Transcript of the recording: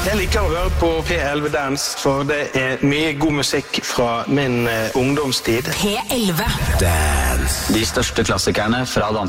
Jeg liker å høre på P11 Dance, for det mye god musikk fra min ungdomstid. P11 Dance. De største klassikerne fra